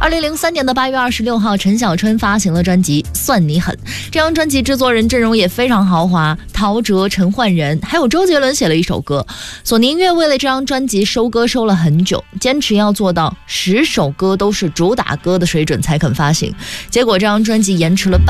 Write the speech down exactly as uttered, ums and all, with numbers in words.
二零零三年的八月二十六号，陈小春发行了专辑《算你狠》。这张专辑制作人阵容也非常豪华，陶喆、陈奂仁还有周杰伦写了一首歌。索尼音乐为了这张专辑收歌收了很久，坚持要做到十首歌都是主打歌的水准才肯发行。结果这张专辑延迟了半